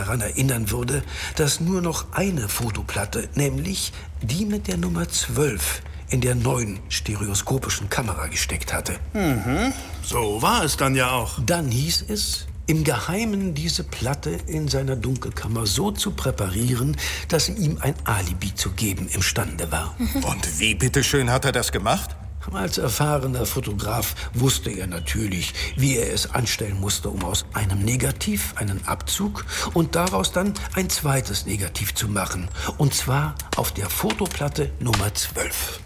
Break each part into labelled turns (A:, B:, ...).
A: daran erinnern würde, dass nur noch eine Fotoplatte, nämlich die mit der Nummer 12, in der neuen stereoskopischen Kamera gesteckt hatte.
B: So war es dann ja auch.
A: Dann hieß es, im Geheimen diese Platte in seiner Dunkelkammer so zu präparieren, dass sie ihm ein Alibi zu geben imstande war.
C: Und wie bitteschön hat er das gemacht?
A: Als erfahrener Fotograf wusste er natürlich, wie er es anstellen musste, um aus einem Negativ einen Abzug und daraus dann ein zweites Negativ zu machen. Und zwar auf der Fotoplatte Nummer 12.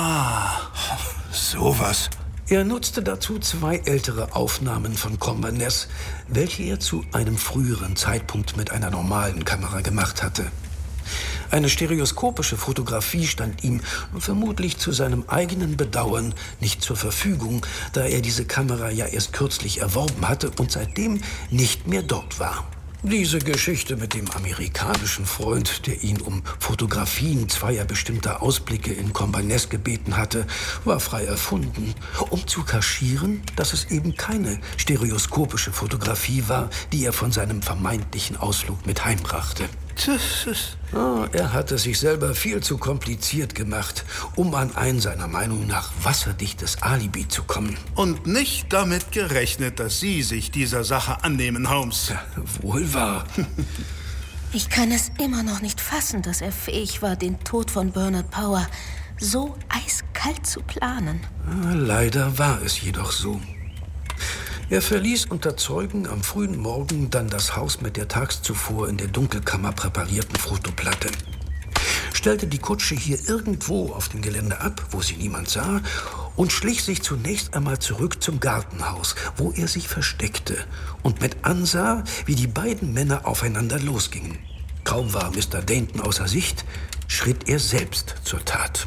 C: Sowas.
A: Er nutzte dazu 2 ältere Aufnahmen von Comber Ness, welche er zu einem früheren Zeitpunkt mit einer normalen Kamera gemacht hatte. Eine stereoskopische Fotografie stand ihm vermutlich zu seinem eigenen Bedauern nicht zur Verfügung, da er diese Kamera ja erst kürzlich erworben hatte und seitdem nicht mehr dort war. Diese Geschichte mit dem amerikanischen Freund, der ihn um Fotografien 2 bestimmter Ausblicke in Comber Ness gebeten hatte, war frei erfunden, um zu kaschieren, dass es eben keine stereoskopische Fotografie war, die er von seinem vermeintlichen Ausflug mit heimbrachte. Er hatte sich selber viel zu kompliziert gemacht, um an ein seiner Meinung nach wasserdichtes Alibi zu kommen.
B: Und nicht damit gerechnet, dass Sie sich dieser Sache annehmen, Holmes.
A: Ja, wohl wahr.
D: Ich kann es immer noch nicht fassen, dass er fähig war, den Tod von Bernard Power so eiskalt zu planen.
A: Leider war es jedoch so. Er verließ unter Zeugen am frühen Morgen dann das Haus mit der tags zuvor in der Dunkelkammer präparierten Fotoplatte, stellte die Kutsche hier irgendwo auf dem Gelände ab, wo sie niemand sah, und schlich sich zunächst einmal zurück zum Gartenhaus, wo er sich versteckte und mit ansah, wie die beiden Männer aufeinander losgingen. Kaum war Mr. Dainton außer Sicht, schritt er selbst zur Tat.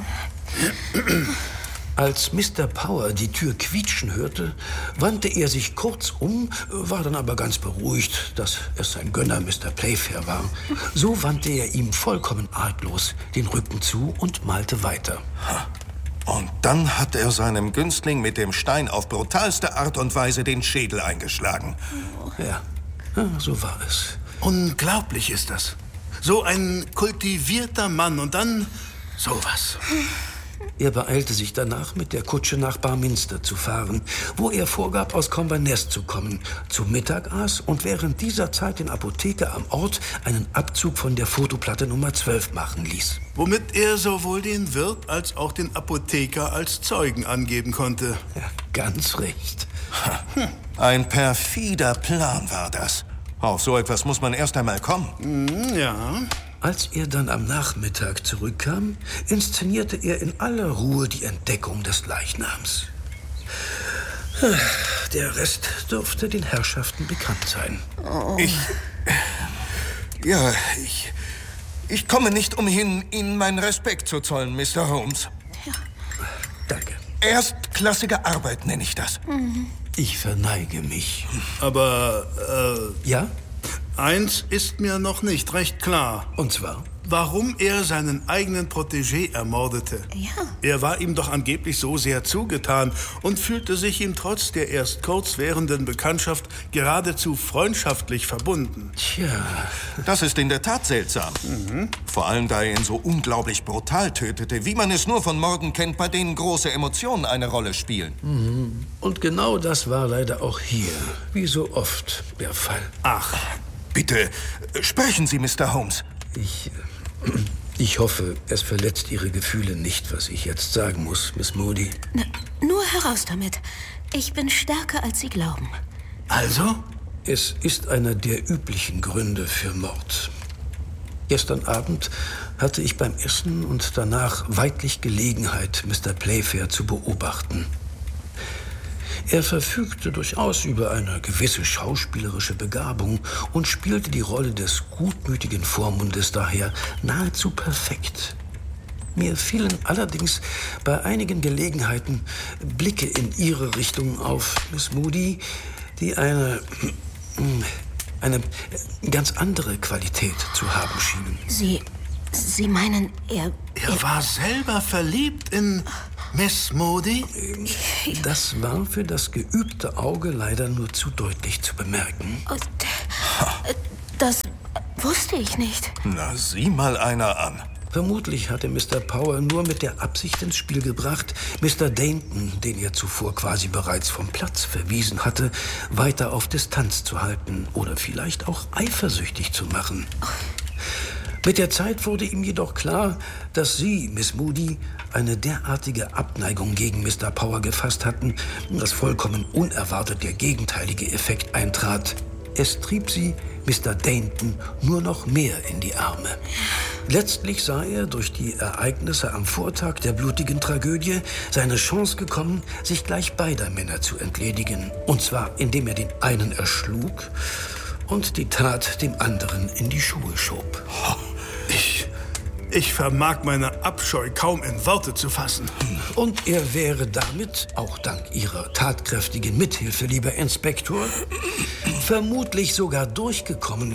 A: Als Mr. Power die Tür quietschen hörte, wandte er sich kurz um, war dann aber ganz beruhigt, dass es sein Gönner Mr. Playfair war. So wandte er ihm vollkommen arglos den Rücken zu und malte weiter.
C: Und dann hat er seinem Günstling mit dem Stein auf brutalste Art und Weise den Schädel eingeschlagen.
A: Ja, so war es.
B: Unglaublich ist das. So ein kultivierter Mann und dann sowas.
A: Er beeilte sich danach, mit der Kutsche nach Barminster zu fahren, wo er vorgab, aus Comber Ness zu kommen, zu Mittag aß und während dieser Zeit den Apotheker am Ort einen Abzug von der Fotoplatte Nummer 12 machen ließ.
B: Womit er sowohl den Wirt als auch den Apotheker als Zeugen angeben konnte.
A: Ja, ganz recht.
C: Ein perfider Plan war das. Auf so etwas muss man erst einmal kommen.
B: Ja.
A: Als er dann am Nachmittag zurückkam, inszenierte er in aller Ruhe die Entdeckung des Leichnams. Der Rest dürfte den Herrschaften bekannt sein.
C: Ich komme nicht umhin, Ihnen meinen Respekt zu zollen, Mr. Holmes.
D: Ja.
A: Danke.
C: Erstklassige Arbeit nenne ich das.
A: Ich verneige mich.
B: Aber,
A: Ja?
B: eins ist mir noch nicht recht klar.
A: Und zwar?
B: Warum er seinen eigenen Protégé ermordete.
D: Ja.
B: Er war ihm doch angeblich so sehr zugetan und fühlte sich ihm trotz der erst kurz währenden Bekanntschaft geradezu freundschaftlich verbunden.
A: Tja,
C: Das ist in der Tat seltsam. Vor allem, da er ihn so unglaublich brutal tötete, wie man es nur von Morden kennt, bei denen große Emotionen eine Rolle spielen.
A: und genau das war leider auch hier, wie so oft, der Fall.
B: Ach,
C: Bitte, sprechen Sie, Mr. Holmes.
A: Ich hoffe, es verletzt Ihre Gefühle nicht, was ich jetzt sagen muss, Miss Moody.
D: Nur heraus damit. Ich bin stärker, als Sie glauben.
B: also?
A: Es ist einer der üblichen Gründe für Mord. Gestern Abend hatte ich beim Essen und danach weidlich Gelegenheit, Mr. Playfair zu beobachten. Er verfügte durchaus über eine gewisse schauspielerische Begabung und spielte die Rolle des gutmütigen Vormundes daher nahezu perfekt. Mir fielen allerdings bei einigen Gelegenheiten Blicke in Ihre Richtung auf, Miss Moody, die eine ganz andere Qualität zu haben schienen.
D: Sie meinen, er
B: Er war selber verliebt in Miss Moody?
A: Das war für das geübte Auge leider nur zu deutlich zu bemerken.
D: Das verstehe ich nicht.
C: Na, sieh mal einer an.
A: Vermutlich hatte Mr. Power nur mit der Absicht ins Spiel gebracht, Mr. Dainton, den er zuvor quasi bereits vom Platz verwiesen hatte, weiter auf Distanz zu halten oder vielleicht auch eifersüchtig zu machen. Mit der Zeit wurde ihm jedoch klar, dass Sie, Miss Moody, eine derartige Abneigung gegen Mr. Power gefasst hatten, dass vollkommen unerwartet der gegenteilige Effekt eintrat. Es trieb sie, Mr. Dainton, nur noch mehr in die Arme. Letztlich sah er durch die Ereignisse am Vortag der blutigen Tragödie seine Chance gekommen, sich gleich beider Männer zu entledigen. Und zwar, indem er den einen erschlug und die Tat dem anderen in die Schuhe schob.
B: Ich vermag meine Abscheu kaum in Worte zu fassen.
A: Und er wäre damit, auch dank Ihrer tatkräftigen Mithilfe, lieber Inspektor, vermutlich sogar durchgekommen,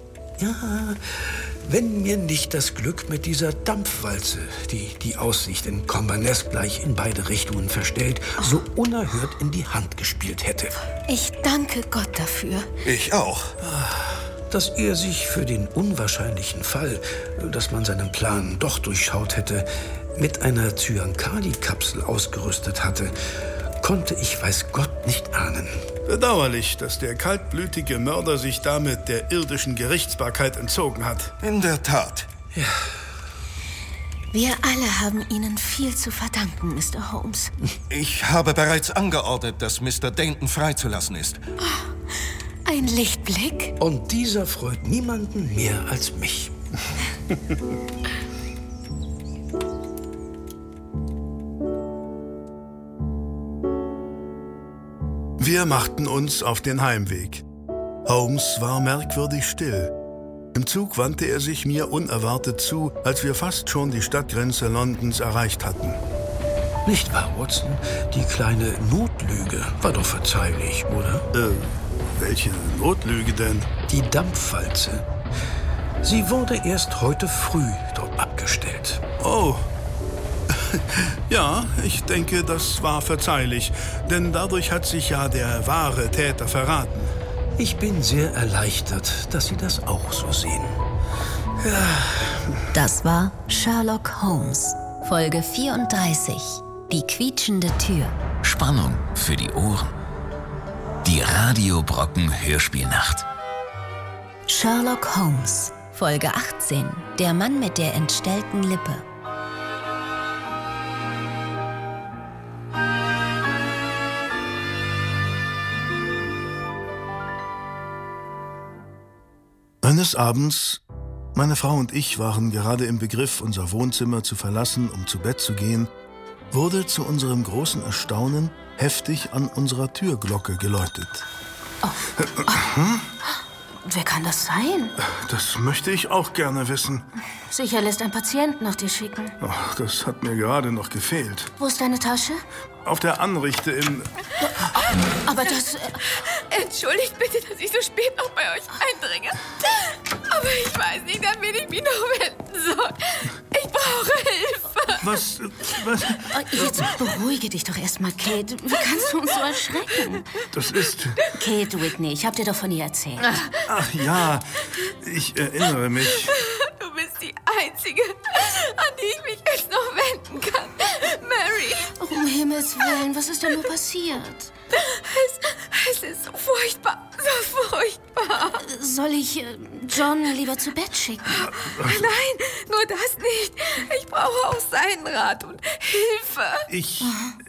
A: wenn mir nicht das Glück mit dieser Dampfwalze, die die Aussicht in Comber Nest gleich in beide Richtungen verstellt, so unerhört in die Hand gespielt hätte.
D: Ich danke Gott dafür.
C: Ich auch.
A: Dass er sich für den unwahrscheinlichen Fall, dass man seinen Plan doch durchschaut hätte, mit einer Zyankali-Kapsel ausgerüstet hatte, konnte ich weiß Gott nicht ahnen.
B: Bedauerlich, dass der kaltblütige Mörder sich damit der irdischen Gerichtsbarkeit entzogen hat.
C: In der Tat.
A: Ja.
D: Wir alle haben Ihnen viel zu verdanken, Mr. Holmes.
C: Ich habe bereits angeordnet, dass Mr. Dainton freizulassen ist.
D: Ein Lichtblick?
A: Und dieser freut niemanden mehr als mich.
B: Wir machten uns auf den Heimweg. Holmes war merkwürdig still. Im Zug wandte er sich mir unerwartet zu, als wir fast schon die Stadtgrenze Londons erreicht hatten.
A: Nicht wahr, Watson? Die kleine Notlüge war doch verzeihlich, oder?
B: Welche Notlüge denn?
A: Die Dampfwalze. Sie wurde erst heute früh dort abgestellt.
B: Oh. Ja, ich denke, das war verzeihlich, denn dadurch hat sich ja der wahre Täter verraten.
A: Ich bin sehr erleichtert, dass Sie das auch so sehen.
E: Ja. Das war Sherlock Holmes, Folge 34, die quietschende Tür.
F: Spannung für die Ohren. Die Radio Brocken Hörspielnacht.
E: Sherlock Holmes, Folge 18, der Mann mit der entstellten Lippe.
B: Eines Abends, meine Frau und ich waren gerade im Begriff, unser Wohnzimmer zu verlassen, um zu Bett zu gehen, wurde zu unserem großen Erstaunen heftig an unserer Türglocke geläutet.
D: Wer kann das sein?
B: Das möchte ich auch gerne wissen.
D: Sicher lässt ein Patient nach dir schicken.
B: Ach, das hat mir gerade noch gefehlt.
D: Wo ist deine Tasche?
B: Auf der Anrichte in...
D: Aber das...
G: Entschuldigt bitte, dass ich so spät noch bei euch eindringe. Aber ich weiß nicht, an wen ich mich noch wenden soll. Ich brauche Hilfe.
B: Was?
D: Jetzt beruhige dich doch erstmal, Kate. Wie kannst du uns so erschrecken?
B: Das ist...
D: Kate Whitney, ich hab dir doch von ihr erzählt.
B: Ach ja, ich erinnere mich.
G: Du bist die Einzige, an die ich mich jetzt noch wenden kann. Mary.
D: Um Himmels Willen, was ist denn nur passiert?
G: Es ist so furchtbar, so furchtbar.
D: Soll ich John lieber zu Bett schicken?
G: Nein, nur das nicht. Ich brauche auch seinen Rat und Hilfe.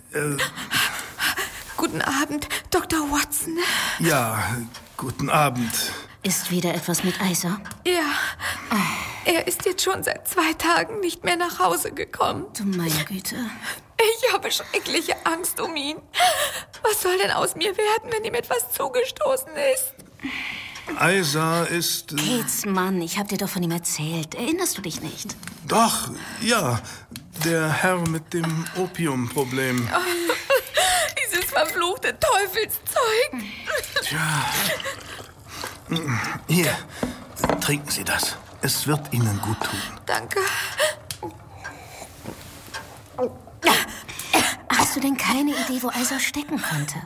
G: Guten Abend, Dr. Watson.
B: Ja, guten Abend.
D: Ist wieder etwas mit Isa?
G: Ja, er ist jetzt schon seit 2 Tagen nicht mehr nach Hause gekommen.
D: Du meine Güte.
G: Ich habe schreckliche Angst um ihn. Was soll denn aus mir werden, wenn ihm etwas zugestoßen ist?
B: Isa ist...
D: Kates Mann, ich hab dir doch von ihm erzählt. Erinnerst du dich nicht?
B: Doch, ja. Der Herr mit dem Opiumproblem.
G: Dieses verfluchte Teufelszeug.
B: Tja. Hier, trinken Sie das. Es wird Ihnen gut tun.
G: Danke.
D: Hast du denn keine Idee, wo Isa stecken könnte?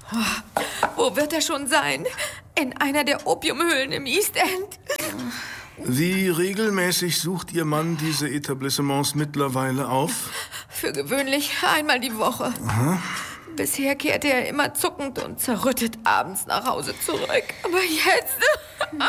G: Wo wird er schon sein? In einer der Opiumhöhlen im East End?
B: Wie regelmäßig sucht Ihr Mann diese Etablissements mittlerweile auf?
G: Für gewöhnlich einmal die Woche.
B: Aha.
G: Bisher kehrte er immer zuckend und zerrüttet abends nach Hause zurück. Aber jetzt...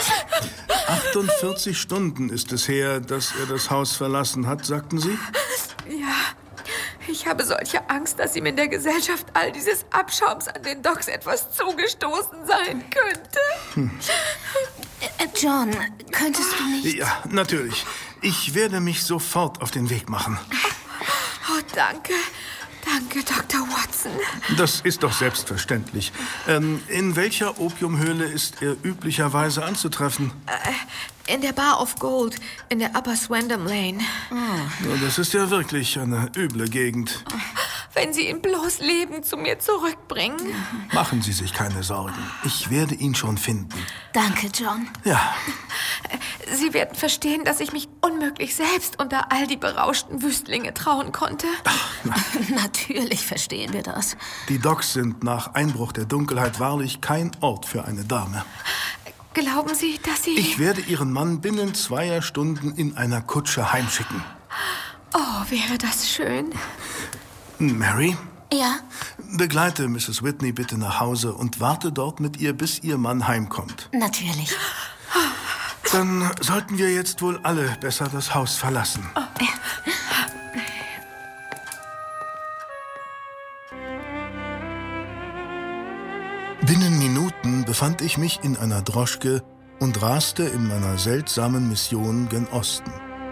B: 48 Stunden ist es her, dass er das Haus verlassen hat, sagten Sie?
G: Ja, ich habe solche Angst, dass ihm in der Gesellschaft all dieses Abschaums an den Docks etwas zugestoßen sein könnte.
D: John, könntest du nicht...
B: Ja, natürlich. Ich werde mich sofort auf den Weg machen.
G: Oh, danke. Danke, Dr. Watson.
B: Das ist doch selbstverständlich. In welcher Opiumhöhle ist er üblicherweise anzutreffen?
G: In der Bar of Gold, in der Upper Swindham Lane.
B: Ja, das ist ja wirklich eine üble Gegend.
G: Wenn Sie ihn bloß lebend zu mir zurückbringen.
B: Machen Sie sich keine Sorgen. Ich werde ihn schon finden.
D: Danke, John.
B: Ja.
G: Sie werden verstehen, dass ich mich unmöglich selbst unter all die berauschten Wüstlinge trauen konnte.
D: Natürlich verstehen wir das.
B: Die Docks sind nach Einbruch der Dunkelheit wahrlich kein Ort für eine Dame.
G: Glauben Sie, dass Sie...
B: Ich werde Ihren Mann binnen 2 Stunden in einer Kutsche heimschicken.
G: Oh, wäre das schön.
B: Mary?
D: Ja?
B: Begleite Mrs. Whitney bitte nach Hause und warte dort mit ihr, bis ihr Mann heimkommt.
D: Natürlich.
B: Dann sollten wir jetzt wohl alle besser das Haus verlassen. Binnen Minuten befand ich mich in einer Droschke und raste in meiner seltsamen Mission gen Osten.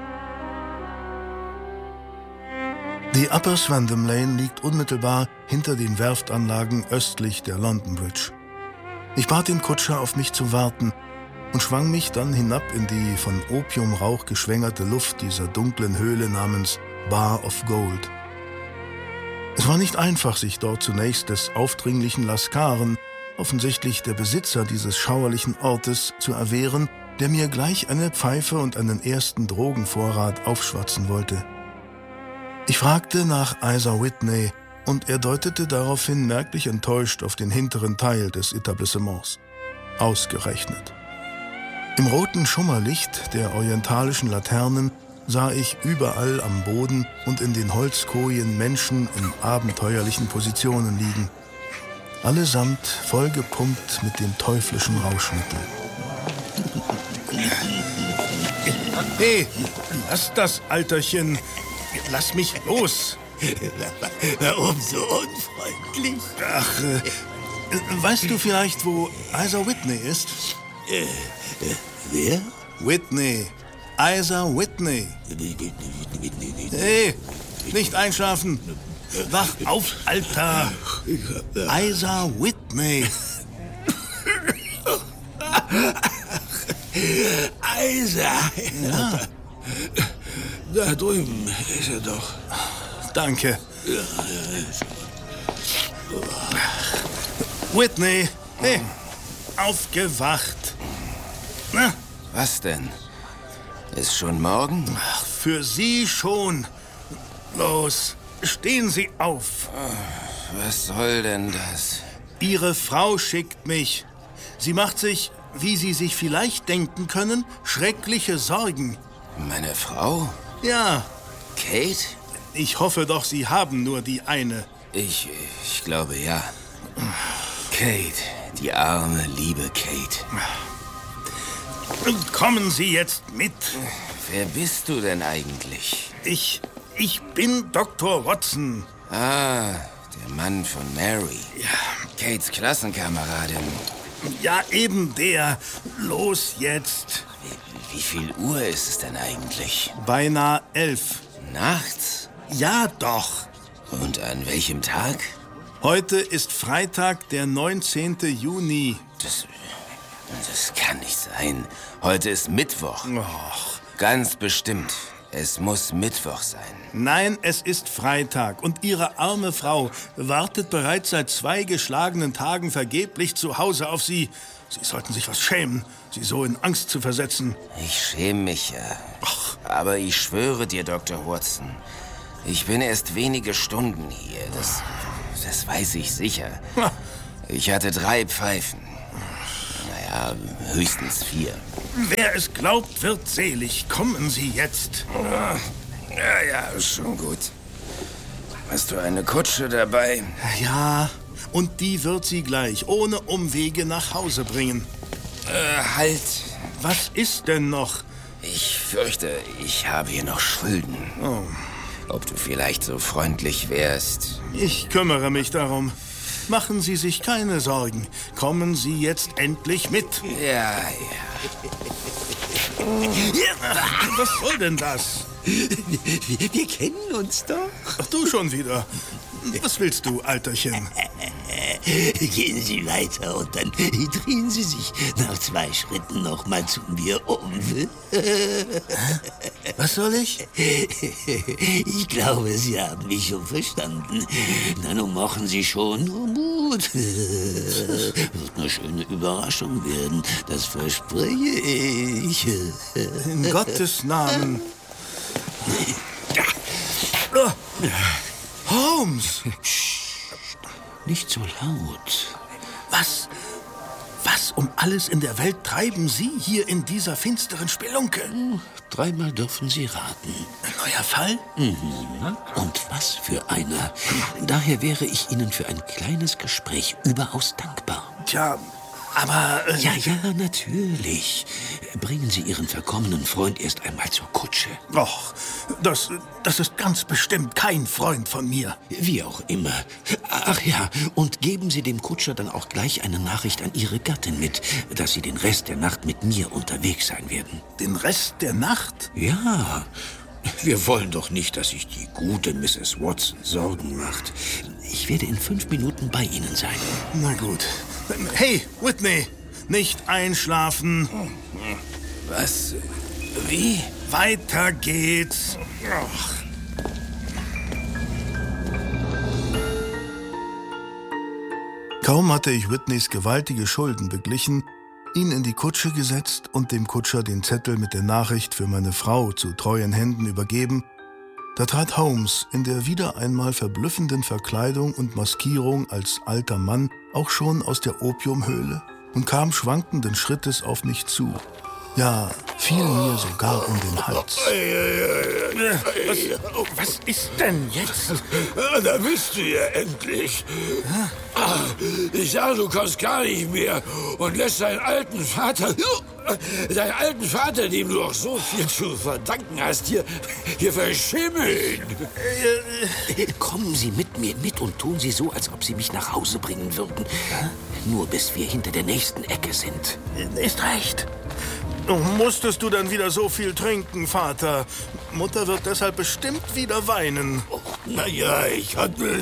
B: Die Upper Swindham Lane liegt unmittelbar hinter den Werftanlagen östlich der London Bridge. Ich bat den Kutscher, auf mich zu warten und schwang mich dann hinab in die von Opiumrauch geschwängerte Luft dieser dunklen Höhle namens Bar of Gold. Es war nicht einfach, sich dort zunächst des aufdringlichen Laskaren, offensichtlich der Besitzer dieses schauerlichen Ortes, zu erwehren, der mir gleich eine Pfeife und einen ersten Drogenvorrat aufschwatzen wollte. Ich fragte nach Isa Whitney und er deutete daraufhin merklich enttäuscht auf den hinteren Teil des Etablissements. Ausgerechnet. Im roten Schummerlicht der orientalischen Laternen sah ich überall am Boden und in den Holzkojen Menschen in abenteuerlichen Positionen liegen. Allesamt vollgepumpt mit dem teuflischen Rauschmittel. Hey, lass das, Alterchen! Lass mich los!
H: Warum so unfreundlich?
B: Ach, weißt du vielleicht, wo Isa Whitney ist?
H: Wer?
B: Whitney. Isa Whitney. Hey, nicht einschlafen. Wach auf, Alter. Isa Whitney.
H: Isa.
B: Ja.
H: Da drüben ist er doch.
B: Danke. Whitney, hey, aufgewacht. Na?
I: Was denn? Ist schon morgen?
B: Ach, für Sie schon. Los, stehen Sie auf.
I: Was soll denn das?
B: Ihre Frau schickt mich. Sie macht sich, wie Sie sich vielleicht denken können, schreckliche Sorgen.
I: Meine Frau?
B: Ja.
I: Kate?
B: Ich hoffe doch, Sie haben nur die eine.
I: Ich glaube, ja. Kate, die arme, liebe Kate.
B: Kommen Sie jetzt mit.
I: Wer bist du denn eigentlich?
B: Ich bin Dr. Watson.
I: Ah, der Mann von Mary.
B: Ja.
I: Kates Klassenkameradin.
B: Ja, eben der. Los jetzt.
I: Wie viel Uhr ist es denn eigentlich?
B: Beinahe 11.
I: Nachts?
B: Ja, doch.
I: Und an welchem Tag?
B: Heute ist Freitag, der 19. Juni.
I: Das kann nicht sein. Heute ist Mittwoch.
B: Och.
I: Ganz bestimmt. Es muss Mittwoch sein.
B: Nein, es ist Freitag und Ihre arme Frau wartet bereits seit 2 geschlagenen Tagen vergeblich zu Hause auf Sie. Sie sollten sich was schämen, Sie so in Angst zu versetzen.
I: Ich schäme mich ja.
B: Ach.
I: Aber ich schwöre dir, Dr. Watson, ich bin erst wenige Stunden hier. Das weiß ich sicher. Ich hatte 3 Pfeifen. Ja, höchstens 4.
B: Wer es glaubt, wird selig. Kommen Sie jetzt.
J: Ja, ist schon gut. Hast du eine Kutsche dabei?
B: Ja, und die wird Sie gleich ohne Umwege nach Hause bringen.
J: Halt.
B: Was ist denn noch?
J: Ich fürchte, ich habe hier noch Schulden.
B: Oh.
J: Ob du vielleicht so freundlich wärst?
B: Ich kümmere mich darum. Machen Sie sich keine Sorgen. Kommen Sie jetzt endlich mit.
J: Ja.
B: Was soll denn das?
H: Wir kennen uns doch.
B: Ach, du schon wieder. Was willst du, Alterchen?
H: Gehen Sie weiter und dann drehen Sie sich nach 2 Schritten noch mal zu mir um.
B: Was soll ich?
H: Ich glaube, Sie haben mich schon verstanden. Na, nun machen Sie schon nur Mut. Wird eine schöne Überraschung werden, das verspreche ich.
B: In Gottes Namen. Holmes!
H: Nicht so laut.
B: Was um alles in der Welt treiben Sie hier in dieser finsteren Spelunke?
H: 3-mal dürfen Sie raten.
B: Ein neuer Fall?
H: Mhm. Und was für einer. Daher wäre ich Ihnen für ein kleines Gespräch überaus dankbar.
B: Tja, aber...
H: Ja, natürlich. Bringen Sie Ihren verkommenen Freund erst einmal zur Kutsche.
B: Och, das ist ganz bestimmt kein Freund von mir.
H: Wie auch immer. Ach ja, und geben Sie dem Kutscher dann auch gleich eine Nachricht an Ihre Gattin mit, dass Sie den Rest der Nacht mit mir unterwegs sein werden.
B: Den Rest der Nacht?
H: Ja. Wir wollen doch nicht, dass sich die gute Mrs. Watson Sorgen macht. Ich werde in 5 Minuten bei Ihnen sein.
B: Na gut. Hey, Whitney, nicht einschlafen.
J: Was? Wie?
B: Weiter geht's. Ach. Kaum hatte ich Whitneys gewaltige Schulden beglichen, ihn in die Kutsche gesetzt und dem Kutscher den Zettel mit der Nachricht für meine Frau zu treuen Händen übergeben, da trat Holmes in der wieder einmal verblüffenden Verkleidung und Maskierung als alter Mann auch schon aus der Opiumhöhle und kam schwankenden Schrittes auf mich zu. Ja, fiel mir sogar um den Hals. Was ist denn jetzt?
K: Da bist du ja endlich. Ich sah, du kommst gar nicht mehr und lässt deinen alten Vater, dem du auch so viel zu verdanken hast, hier verschimmeln.
H: Kommen Sie mit mir mit und tun Sie so, als ob Sie mich nach Hause bringen würden. Nur bis wir hinter der nächsten Ecke sind.
B: Ist recht. Musstest du dann wieder so viel trinken, Vater? Mutter wird deshalb bestimmt wieder weinen.
K: Naja, ich hatte...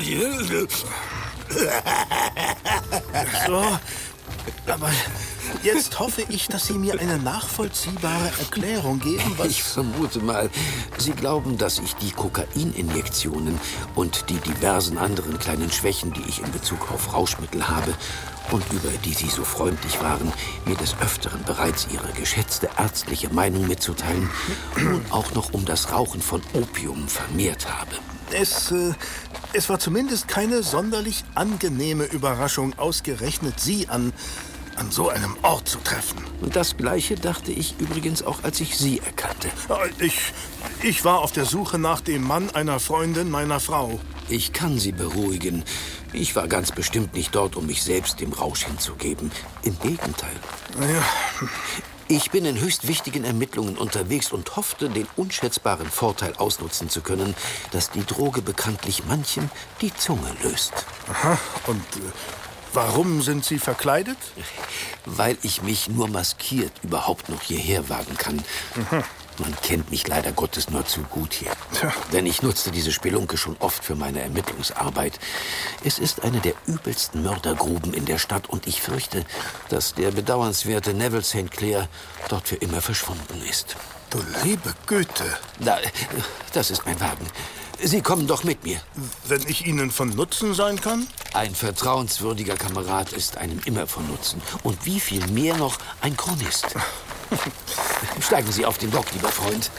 B: So, aber jetzt hoffe ich, dass Sie mir eine nachvollziehbare Erklärung geben, was...
H: Ich vermute mal, Sie glauben, dass ich die Kokaininjektionen und die diversen anderen kleinen Schwächen, die ich in Bezug auf Rauschmittel habe und über die Sie so freundlich waren, mir des Öfteren bereits Ihre geschätzte ärztliche Meinung mitzuteilen, nun auch noch um das Rauchen von Opium vermehrt habe.
B: Es war zumindest keine sonderlich angenehme Überraschung, ausgerechnet Sie an so einem Ort zu treffen.
H: Und das Gleiche dachte ich übrigens auch, als ich Sie erkannte.
B: Ich war auf der Suche nach dem Mann einer Freundin meiner Frau.
H: Ich kann Sie beruhigen. Ich war ganz bestimmt nicht dort, um mich selbst dem Rausch hinzugeben. Im Gegenteil.
B: Ja.
H: Ich bin in höchst wichtigen Ermittlungen unterwegs und hoffte, den unschätzbaren Vorteil ausnutzen zu können, dass die Droge bekanntlich manchem die Zunge löst.
B: Aha, und warum sind Sie verkleidet?
H: Weil ich mich nur maskiert überhaupt noch hierher wagen kann. Mhm. Man kennt mich leider Gottes nur zu gut hier. Tja. Denn ich nutzte diese Spelunke schon oft für meine Ermittlungsarbeit. Es ist eine der übelsten Mördergruben in der Stadt und ich fürchte, dass der bedauernswerte Neville St. Clair dort für immer verschwunden ist.
B: Du liebe Güte.
H: Das ist mein Wagen. Sie kommen doch mit mir.
B: Wenn ich Ihnen von Nutzen sein kann?
H: Ein vertrauenswürdiger Kamerad ist einem immer von Nutzen. Und wie viel mehr noch ein Chronist. Steigen Sie auf den Bock, lieber Freund.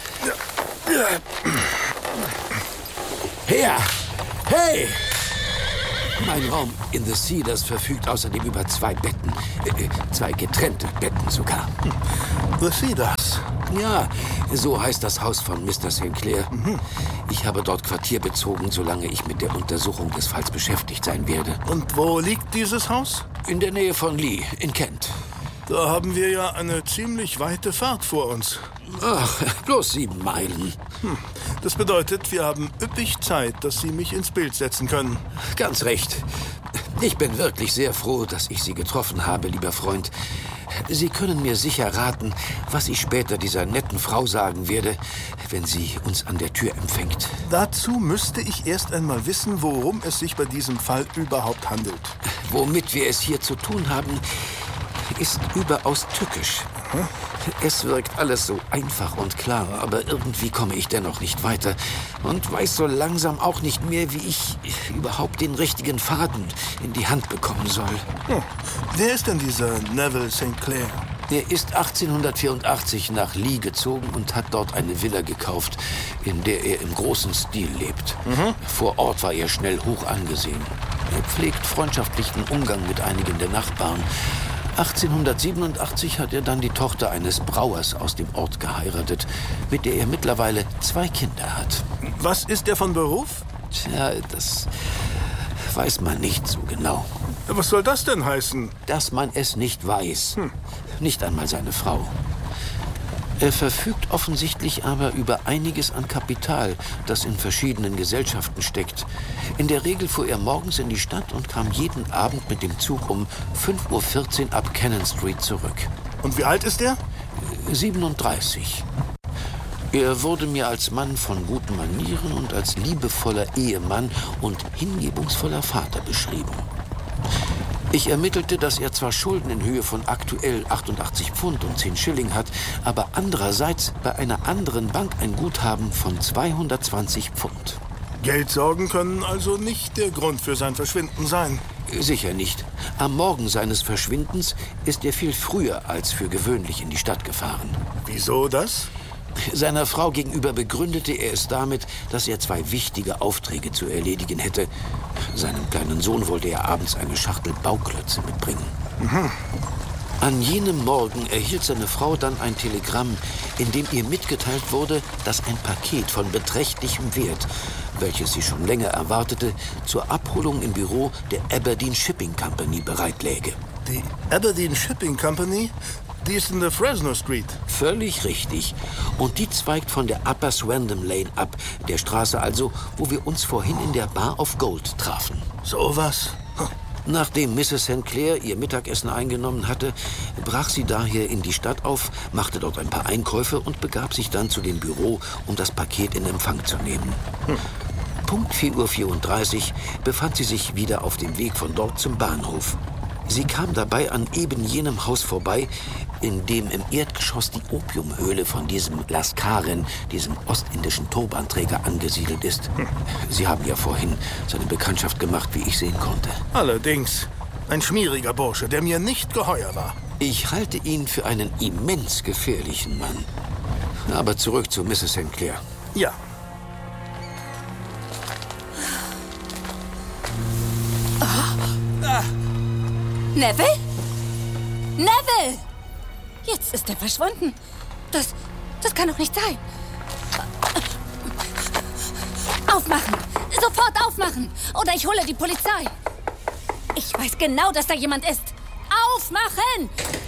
H: Her! Hey! Mein Raum in The Cedars verfügt außerdem über 2 Betten. 2 getrennte Betten sogar.
B: The Cedars?
H: Ja, so heißt das Haus von Mr. St. Clair. Ich habe dort Quartier bezogen, solange ich mit der Untersuchung des Falls beschäftigt sein werde.
B: Und wo liegt dieses Haus?
H: In der Nähe von Lee, in Kent.
B: Da haben wir ja eine ziemlich weite Fahrt vor uns.
H: Ach, bloß 7 Meilen.
B: Das bedeutet, wir haben üppig Zeit, dass Sie mich ins Bild setzen können.
H: Ganz recht. Ich bin wirklich sehr froh, dass ich Sie getroffen habe, lieber Freund. Sie können mir sicher raten, was ich später dieser netten Frau sagen werde, wenn sie uns an der Tür empfängt.
B: Dazu müsste ich erst einmal wissen, worum es sich bei diesem Fall überhaupt handelt.
H: Womit wir es hier zu tun haben, ist überaus tückisch. Es wirkt alles so einfach und klar, aber irgendwie komme ich dennoch nicht weiter und weiß so langsam auch nicht mehr, wie ich überhaupt den richtigen Faden in die Hand bekommen soll.
B: Wer ist denn dieser Neville St. Clair?
H: Er ist 1884 nach Lee gezogen und hat dort eine Villa gekauft, in der er im großen Stil lebt. Vor Ort war er schnell hoch angesehen. Er pflegt freundschaftlichen Umgang mit einigen der Nachbarn. 1887 hat er dann die Tochter eines Brauers aus dem Ort geheiratet, mit der er mittlerweile 2 Kinder hat.
B: Was ist er von Beruf?
H: Tja, das weiß man nicht so genau.
B: Was soll das denn heißen?
H: Dass man es nicht weiß. Nicht einmal seine Frau. Er verfügt offensichtlich aber über einiges an Kapital, das in verschiedenen Gesellschaften steckt. In der Regel fuhr er morgens in die Stadt und kam jeden Abend mit dem Zug um 5:14 Uhr ab Cannon Street zurück.
B: Und wie alt ist er?
H: 37. Er wurde mir als Mann von guten Manieren und als liebevoller Ehemann und hingebungsvoller Vater beschrieben. Ich ermittelte, dass er zwar Schulden in Höhe von aktuell 88 Pfund und 10 Schilling hat, aber andererseits bei einer anderen Bank ein Guthaben von 220 Pfund.
B: Geldsorgen können also nicht der Grund für sein Verschwinden sein.
H: Sicher nicht. Am Morgen seines Verschwindens ist er viel früher als für gewöhnlich in die Stadt gefahren.
B: Wieso das?
H: Seiner Frau gegenüber begründete er es damit, dass er 2 wichtige Aufträge zu erledigen hätte. Seinem kleinen Sohn wollte er abends eine Schachtel Bauklötze mitbringen. An jenem Morgen erhielt seine Frau dann ein Telegramm, in dem ihr mitgeteilt wurde, dass ein Paket von beträchtlichem Wert, welches sie schon länger erwartete, zur Abholung im Büro der Aberdeen Shipping Company bereitläge.
B: Die Aberdeen Shipping Company? Die ist in der Fresno Street.
H: Völlig richtig. Und die zweigt von der Upper Swandam Lane ab, der Straße also, wo wir uns vorhin in der Bar of Gold trafen.
B: So was?
H: Nachdem Mrs. St. Clair ihr Mittagessen eingenommen hatte, brach sie daher in die Stadt auf, machte dort ein paar Einkäufe und begab sich dann zu dem Büro, um das Paket in Empfang zu nehmen. Punkt 4:34 Uhr befand sie sich wieder auf dem Weg von dort zum Bahnhof. Sie kam dabei an eben jenem Haus vorbei, in dem im Erdgeschoss die Opiumhöhle von diesem Laskaren, diesem ostindischen Turbanträger, angesiedelt ist. Sie haben ja vorhin seine Bekanntschaft gemacht, wie ich sehen konnte.
B: Allerdings. Ein schmieriger Bursche, der mir nicht geheuer war.
H: Ich halte ihn für einen immens gefährlichen Mann. Aber zurück zu Mrs. St. Clair.
B: Ja.
L: Neville? Neville! Jetzt ist er verschwunden. Das kann doch nicht sein. Aufmachen! Sofort aufmachen! Oder ich hole die Polizei. Ich weiß genau, dass da jemand ist. Aufmachen!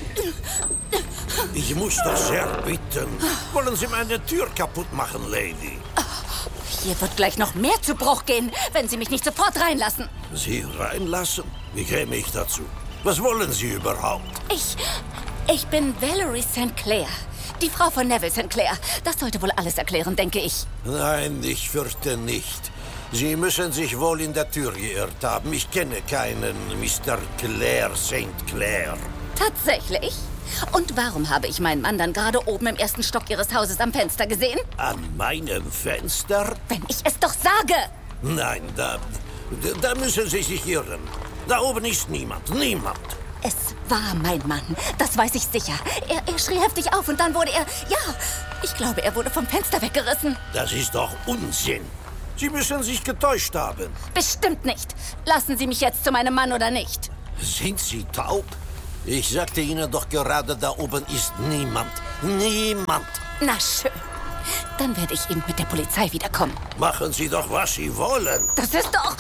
K: Ich muss das sehr bitten. Wollen Sie meine Tür kaputt machen, Lady?
L: Hier wird gleich noch mehr zu Bruch gehen, wenn Sie mich nicht sofort reinlassen.
K: Sie reinlassen? Wie käme ich dazu? Was wollen Sie überhaupt?
L: Ich bin Valerie St. Clair, die Frau von Neville St. Clair. Das sollte wohl alles erklären, denke ich.
K: Nein, ich fürchte nicht. Sie müssen sich wohl in der Tür geirrt haben. Ich kenne keinen Mr. Clair St. Clair.
L: Tatsächlich? Und warum habe ich meinen Mann dann gerade oben im 1. Stock Ihres Hauses am Fenster gesehen?
K: An meinem Fenster?
L: Wenn ich es doch sage!
K: Nein, da müssen Sie sich irren. Da oben ist niemand. Niemand.
L: Es war mein Mann. Das weiß ich sicher. Er schrie heftig auf und dann wurde er... Ja, ich glaube, er wurde vom Fenster weggerissen.
K: Das ist doch Unsinn. Sie müssen sich getäuscht haben.
L: Bestimmt nicht. Lassen Sie mich jetzt zu meinem Mann oder nicht?
K: Sind Sie taub? Ich sagte Ihnen doch gerade, da oben ist niemand. Niemand.
L: Na schön. Dann werde ich eben mit der Polizei wiederkommen.
K: Machen Sie doch, was Sie wollen.
L: Das ist doch...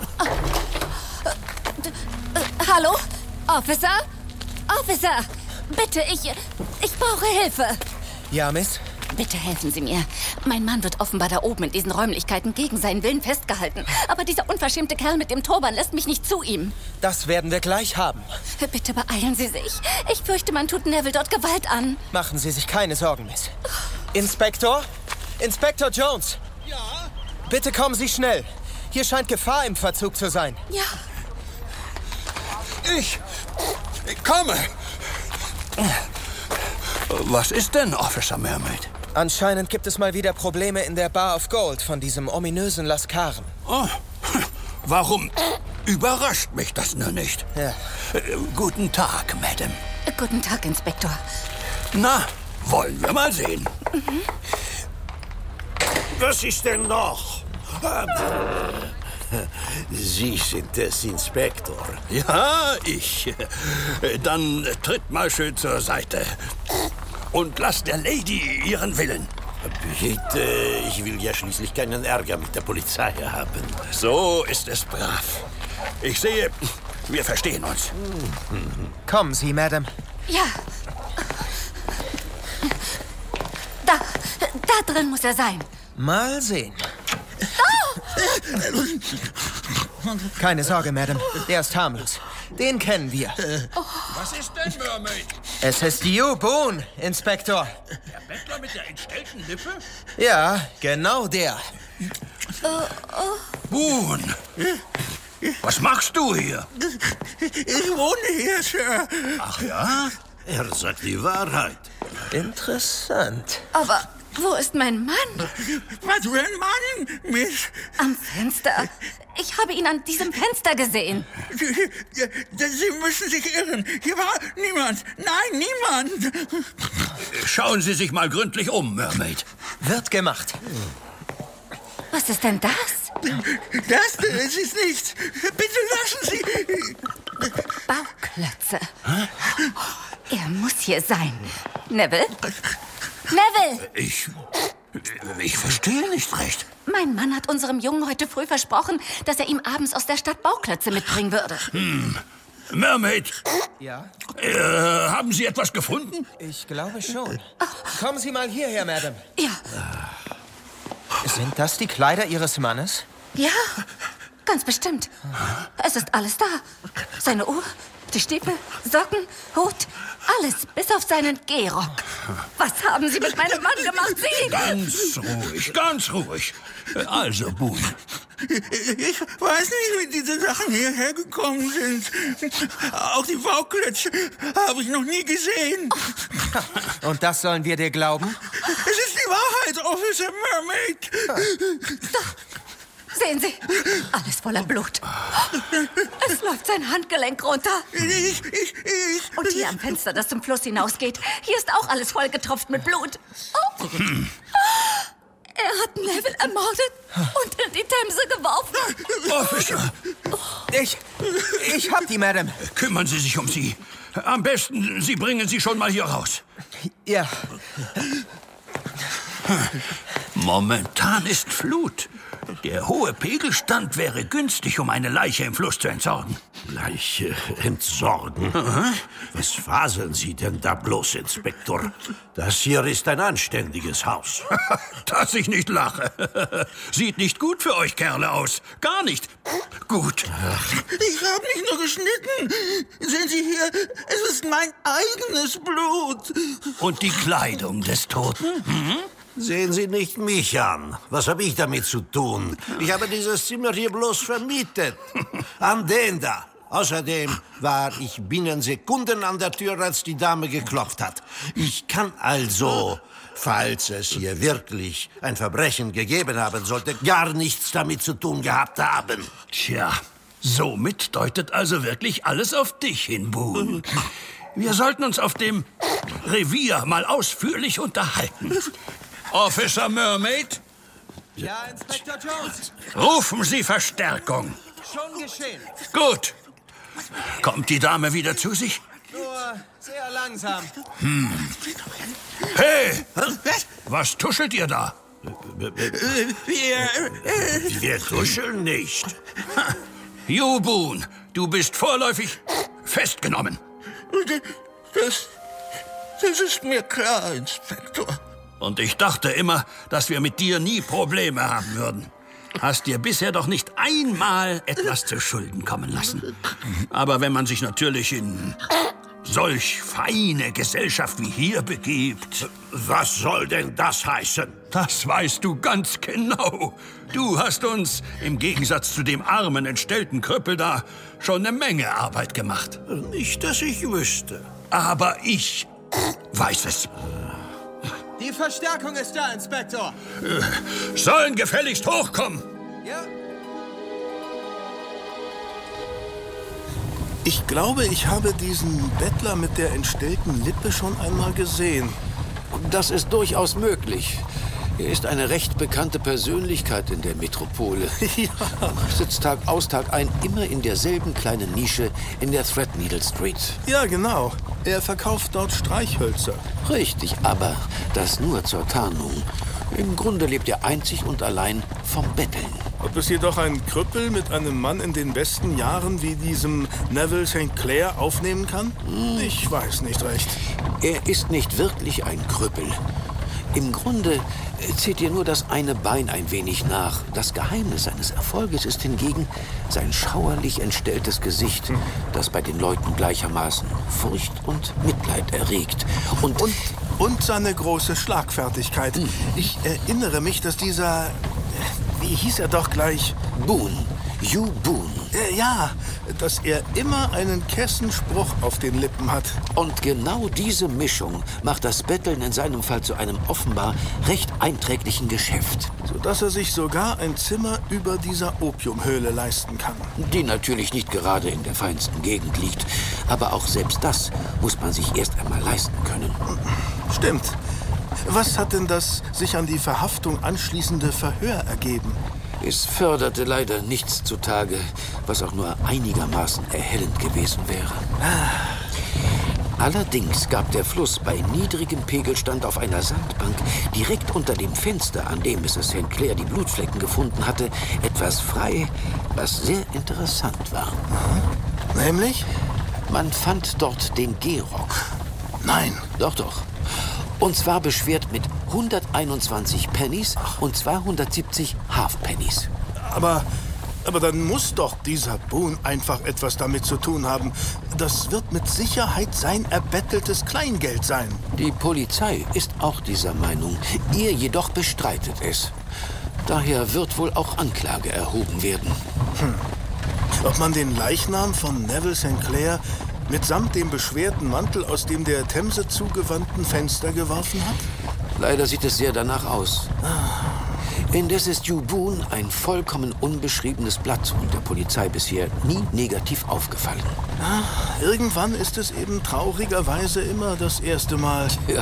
L: Hallo? Officer? Officer! Bitte, ich brauche Hilfe.
M: Ja, Miss?
L: Bitte helfen Sie mir. Mein Mann wird offenbar da oben in diesen Räumlichkeiten gegen seinen Willen festgehalten. Aber dieser unverschämte Kerl mit dem Turban lässt mich nicht zu ihm.
M: Das werden wir gleich haben.
L: Bitte beeilen Sie sich. Ich fürchte, man tut Neville dort Gewalt an.
M: Machen Sie sich keine Sorgen, Miss. Inspektor? Inspektor Jones!
N: Ja?
M: Bitte kommen Sie schnell. Hier scheint Gefahr im Verzug zu sein.
L: Ja.
N: Ich komme. Was ist denn, Officer Mermaid?
M: Anscheinend gibt es mal wieder Probleme in der Bar of Gold von diesem ominösen Laskaren.
N: Oh, warum überrascht mich das nur nicht?
M: Ja.
N: Guten Tag, Madame.
L: Guten Tag, Inspektor.
N: Na, wollen wir mal sehen.
L: Mhm.
K: Was ist denn noch? Sie sind es, Inspektor.
N: Ja, ich. Dann tritt mal schön zur Seite. Und lasst der Lady ihren Willen.
K: Bitte, ich will ja schließlich keinen Ärger mit der Polizei haben.
N: So ist es brav. Ich sehe, wir verstehen uns.
M: Kommen Sie, Madame.
L: Ja. Da drin muss er sein.
M: Mal sehen. Keine Sorge, Madame. Der ist harmlos. Den kennen wir.
N: Was ist denn, Mermaid?
M: Es ist Hugh Boone, Inspektor.
N: Der Bettler mit der entstellten Lippe?
M: Ja, genau der.
N: Boone, was machst du hier?
K: Ich wohne hier, Sir.
N: Ach ja?
K: Er sagt die Wahrheit.
M: Interessant.
L: Aber wo ist mein Mann?
N: Was für ein Mann, Miss?
L: Am Fenster. Ich habe ihn an diesem Fenster gesehen.
N: Sie müssen sich irren. Hier war niemand. Nein, niemand. Schauen Sie sich mal gründlich um, Mermaid.
M: Wird gemacht.
L: Was ist denn das?
N: Das ist nichts. Bitte lassen Sie.
L: Bauklötze. Er muss hier sein. Neville? Neville!
N: Ich verstehe nicht recht.
L: Mein Mann hat unserem Jungen heute früh versprochen, dass er ihm abends aus der Stadt Bauklötze mitbringen würde.
N: Mermaid.
M: Ja?
N: Haben Sie etwas gefunden?
M: Ich glaube schon. Kommen Sie mal hierher, Madame.
L: Ja.
M: Sind das die Kleider Ihres Mannes?
L: Ja, ganz bestimmt. Es ist alles da. Seine Uhr, die Stiefel, Socken, Hut, alles, bis auf seinen Gehrock. Was haben Sie mit meinem Mann gemacht, Sie?
N: Ganz ruhig. Also, Boone. Ich weiß nicht, wie diese Sachen hierher gekommen sind. Auch die Bauklötze habe ich noch nie gesehen.
M: Und das sollen wir dir glauben?
N: Es ist die Wahrheit, Officer Mermaid.
L: Sehen Sie, alles voller Blut. Es läuft sein Handgelenk runter. Und hier am Fenster, das zum Fluss hinausgeht, hier ist auch alles vollgetropft mit Blut. Oh. Er hat Neville ermordet und in die Themse geworfen.
N: Officer!
M: Ich hab die, Madame.
N: Kümmern Sie sich um sie. Am besten, Sie bringen sie schon mal hier raus.
M: Ja.
N: Momentan ist Flut. Der hohe Pegelstand wäre günstig, um eine Leiche im Fluss zu entsorgen.
K: Leiche entsorgen?
N: Aha.
K: Was faseln Sie denn da bloß, Inspektor? Das hier ist ein anständiges Haus.
N: Dass ich nicht lache. Sieht nicht gut für euch Kerle aus. Gar nicht gut. Ich habe nicht nur geschnitten. Sehen Sie hier, es ist mein eigenes Blut. Und die Kleidung des Toten?
K: Sehen Sie nicht mich an. Was habe ich damit zu tun? Ich habe dieses Zimmer hier bloß vermietet. An den da. Außerdem war ich binnen Sekunden an der Tür, als die Dame geklopft hat. Ich kann also, falls es hier wirklich ein Verbrechen gegeben haben sollte, gar nichts damit zu tun gehabt haben.
N: Tja, somit deutet also wirklich alles auf dich hin, Boone. Wir sollten uns auf dem Revier mal ausführlich unterhalten. Officer Mermaid?
M: Ja, Inspektor Jones.
N: Rufen Sie Verstärkung.
M: Schon geschehen.
N: Gut. Kommt die Dame wieder zu sich?
M: Nur sehr langsam.
N: Hey! Was tuschelt ihr da?
K: Wir tuscheln nicht.
N: Yu Boon, du bist vorläufig festgenommen.
O: Das ist mir klar, Inspektor.
N: Und ich dachte immer, dass wir mit dir nie Probleme haben würden. Hast dir bisher doch nicht einmal etwas zu Schulden kommen lassen. Aber wenn man sich natürlich in solch feine Gesellschaft wie hier begibt...
K: Was soll denn das heißen?
N: Das weißt du ganz genau. Du hast uns, im Gegensatz zu dem armen, entstellten Krüppel da, schon eine Menge Arbeit gemacht.
K: Nicht, dass ich wüsste.
N: Aber ich weiß es.
M: Die Verstärkung ist da, Inspektor.
N: Sollen gefälligst hochkommen.
M: Ja.
B: Ich glaube, ich habe diesen Bettler mit der entstellten Lippe schon einmal gesehen.
H: Das ist durchaus möglich. Er ist eine recht bekannte Persönlichkeit in der Metropole.
B: Ja.
H: Sitzt Tag aus, Tag ein immer in derselben kleinen Nische in der Threadneedle Street.
B: Ja, genau. Er verkauft dort Streichhölzer.
H: Richtig, aber das nur zur Tarnung. Im Grunde lebt er einzig und allein vom Betteln.
B: Ob es jedoch ein Krüppel mit einem Mann in den besten Jahren wie diesem Neville St. Clair aufnehmen kann? Ich weiß nicht recht.
H: Er ist nicht wirklich ein Krüppel. Im Grunde zieht ihr nur das eine Bein ein wenig nach. Das Geheimnis seines Erfolges ist hingegen sein schauerlich entstelltes Gesicht, das bei den Leuten gleichermaßen Furcht und Mitleid erregt.
B: Und seine große Schlagfertigkeit. Ich erinnere mich, dass dieser... Wie hieß er doch gleich?
H: Boon. Yu Boon.
B: Ja, dass er immer einen Kessenspruch auf den Lippen hat.
H: Und genau diese Mischung macht das Betteln in seinem Fall zu einem offenbar recht einträglichen Geschäft.
B: Sodass er sich sogar ein Zimmer über dieser Opiumhöhle leisten kann.
H: Die natürlich nicht gerade in der feinsten Gegend liegt. Aber auch selbst das muss man sich erst einmal leisten können.
B: Stimmt. Was hat denn das sich an die Verhaftung anschließende Verhör ergeben?
H: Es förderte leider nichts zutage, was auch nur einigermaßen erhellend gewesen wäre. Allerdings gab der Fluss bei niedrigem Pegelstand auf einer Sandbank direkt unter dem Fenster, an dem Mrs. St. Clair die Blutflecken gefunden hatte, etwas frei, was sehr interessant war.
B: Nämlich?
H: Man fand dort den Gehrock.
B: Nein.
H: Doch, doch. Und zwar beschwert mit 121 Pennies und 270 Halfpennies.
B: Aber dann muss doch dieser Boon einfach etwas damit zu tun haben. Das wird mit Sicherheit sein erbetteltes Kleingeld sein.
H: Die Polizei ist auch dieser Meinung. Ihr jedoch bestreitet es. Daher wird wohl auch Anklage erhoben werden.
B: Ob man den Leichnam von Neville St. Clair mitsamt dem beschwerten Mantel aus dem der Themse zugewandten Fenster geworfen hat?
H: Leider sieht es sehr danach aus. Indes ist Yu Boon ein vollkommen unbeschriebenes Blatt und der Polizei bisher nie negativ aufgefallen.
B: Irgendwann ist es eben traurigerweise immer das erste Mal.
H: Ja.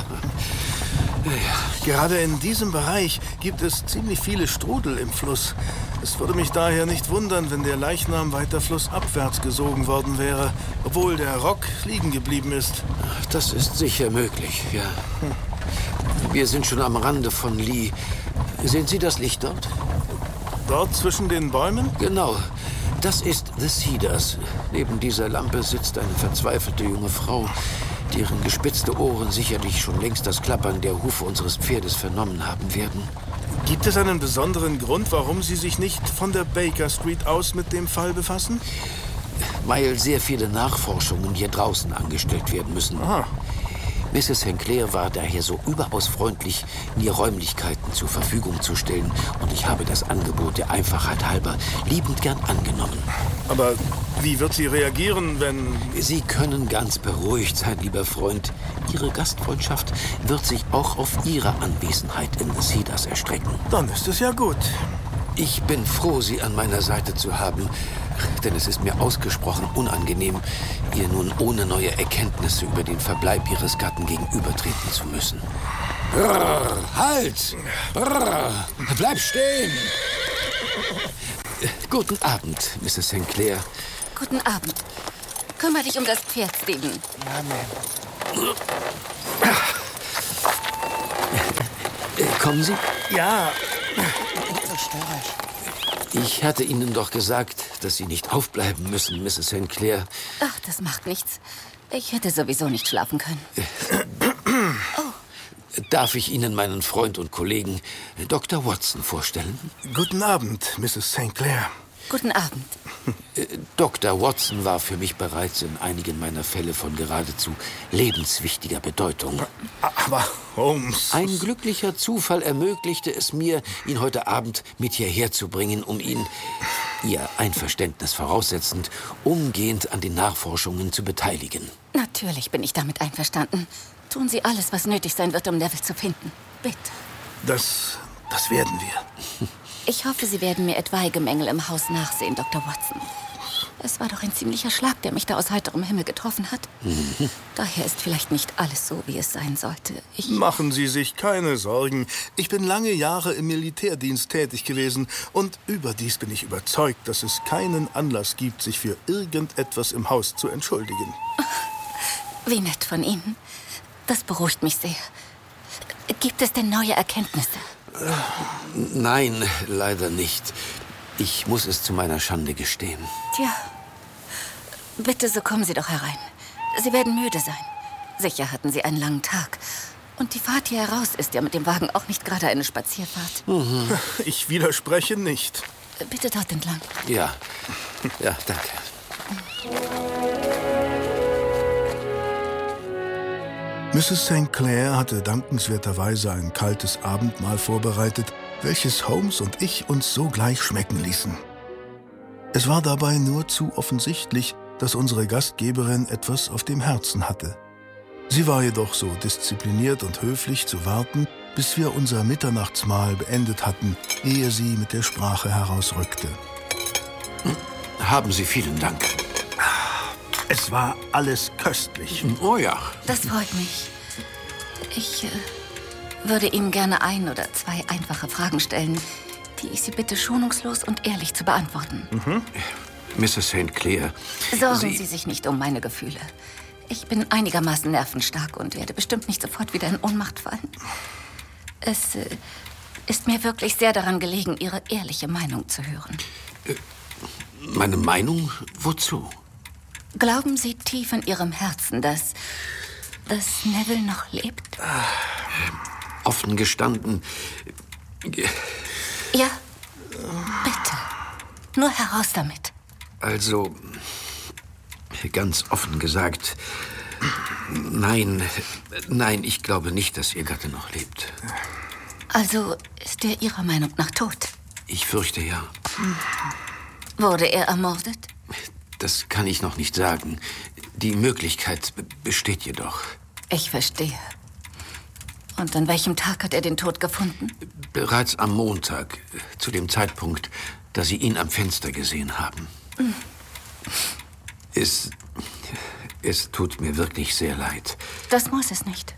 B: Gerade in diesem Bereich gibt es ziemlich viele Strudel im Fluss. Es würde mich daher nicht wundern, wenn der Leichnam weiter flussabwärts gesogen worden wäre, obwohl der Rock liegen geblieben ist.
H: Das ist sicher möglich, ja. Wir sind schon am Rande von Lee. Sehen Sie das Licht dort?
B: Dort zwischen den Bäumen?
H: Genau. Das ist The Cedars. Neben dieser Lampe sitzt eine verzweifelte junge Frau, deren gespitzte Ohren sicherlich schon längst das Klappern der Hufe unseres Pferdes vernommen haben werden.
B: Gibt es einen besonderen Grund, warum Sie sich nicht von der Baker Street aus mit dem Fall befassen?
H: Weil sehr viele Nachforschungen hier draußen angestellt werden müssen.
B: Aha.
H: Mrs. St. Clair war daher so überaus freundlich, mir Räumlichkeiten zur Verfügung zu stellen. Und ich habe das Angebot der Einfachheit halber liebend gern angenommen.
B: Aber wie wird sie reagieren, wenn...
H: Sie können ganz beruhigt sein, lieber Freund. Ihre Gastfreundschaft wird sich auch auf Ihre Anwesenheit in The Cedars erstrecken.
B: Dann ist es ja gut.
H: Ich bin froh, Sie an meiner Seite zu haben. Denn es ist mir ausgesprochen unangenehm, ihr nun ohne neue Erkenntnisse über den Verbleib Ihres Gatten gegenübertreten zu müssen. Halt! Bleib stehen! Guten Abend, Mrs. St. Clair.
L: Guten Abend. Kümmere dich um das Pferd, Stephen.
M: Ja, Ma'am.
H: Kommen Sie?
M: Ja.
H: Ich hatte Ihnen doch gesagt, dass Sie nicht aufbleiben müssen, Mrs. St. Clair.
L: Ach, das macht nichts. Ich hätte sowieso nicht schlafen können.
H: Darf ich Ihnen meinen Freund und Kollegen Dr. Watson vorstellen?
B: Guten Abend, Mrs. St. Clair.
L: Guten Abend.
H: Dr. Watson war für mich bereits in einigen meiner Fälle von geradezu lebenswichtiger Bedeutung.
B: Aber Holmes...
H: Ein glücklicher Zufall ermöglichte es mir, ihn heute Abend mit hierher zu bringen, um ihn, Ihr Einverständnis voraussetzend, umgehend an den Nachforschungen zu beteiligen.
L: Natürlich bin ich damit einverstanden. Tun Sie alles, was nötig sein wird, um Neville zu finden. Bitte.
B: Das werden wir.
L: Ich hoffe, Sie werden mir etwaige Mängel im Haus nachsehen, Dr. Watson. Es war doch ein ziemlicher Schlag, der mich da aus heiterem Himmel getroffen hat. Daher ist vielleicht nicht alles so, wie es sein sollte.
B: Machen Sie sich keine Sorgen. Ich bin lange Jahre im Militärdienst tätig gewesen. Und überdies bin ich überzeugt, dass es keinen Anlass gibt, sich für irgendetwas im Haus zu entschuldigen.
L: Wie nett von Ihnen. Das beruhigt mich sehr. Gibt es denn neue Erkenntnisse?
H: Nein, leider nicht. Ich muss es zu meiner Schande gestehen.
L: Tja, bitte, so kommen Sie doch herein. Sie werden müde sein. Sicher hatten Sie einen langen Tag. Und die Fahrt hier heraus ist ja mit dem Wagen auch nicht gerade eine Spazierfahrt.
B: Ich widerspreche nicht.
L: Bitte dort entlang.
H: Ja, danke.
B: Mrs. St. Clair hatte dankenswerterweise ein kaltes Abendmahl vorbereitet, welches Holmes und ich uns sogleich schmecken ließen. Es war dabei nur zu offensichtlich, dass unsere Gastgeberin etwas auf dem Herzen hatte. Sie war jedoch so diszipliniert und höflich zu warten, bis wir unser Mitternachtsmahl beendet hatten, ehe sie mit der Sprache herausrückte.
H: Haben Sie vielen Dank.
B: Es war alles köstlich.
H: Oh ja.
L: Das freut mich. Ich würde Ihnen gerne 1 oder 2 einfache Fragen stellen, die ich Sie bitte schonungslos und ehrlich zu beantworten.
H: Mrs. St. Clair.
L: Sorgen Sie sich nicht um meine Gefühle. Ich bin einigermaßen nervenstark und werde bestimmt nicht sofort wieder in Ohnmacht fallen. Es ist mir wirklich sehr daran gelegen, Ihre ehrliche Meinung zu hören.
H: Meine Meinung? Wozu?
L: Glauben Sie tief in Ihrem Herzen, dass Neville noch lebt?
H: Offen gestanden.
L: Ja, bitte. Nur heraus damit.
H: Also, ganz offen gesagt, nein, ich glaube nicht, dass Ihr Gatte noch lebt.
L: Also ist er Ihrer Meinung nach tot?
H: Ich fürchte ja.
L: Wurde er ermordet?
H: Das kann ich noch nicht sagen. Die Möglichkeit besteht jedoch.
L: Ich verstehe. Und an welchem Tag hat er den Tod gefunden?
H: Bereits am Montag, zu dem Zeitpunkt, da Sie ihn am Fenster gesehen haben. Es tut mir wirklich sehr leid.
L: Das muss es nicht.